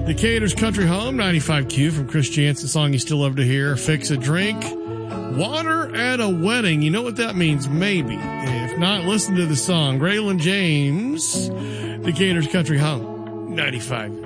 Decatur's Country Home, 95Q from Chris Jansen, song you still love to hear. Fix a Drink. Water at a Wedding. You know what that means? Maybe. If not, listen to the song. Raylan James, Decatur's Country Home, 95.